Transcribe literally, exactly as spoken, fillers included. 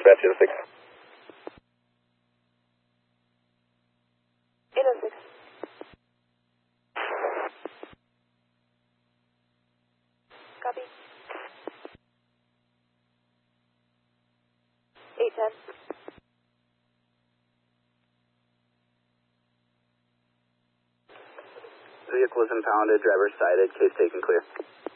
dispatch eight oh six. eight oh six. Copy. eight ten. Vehicle is impounded, driver cited, case taken clear.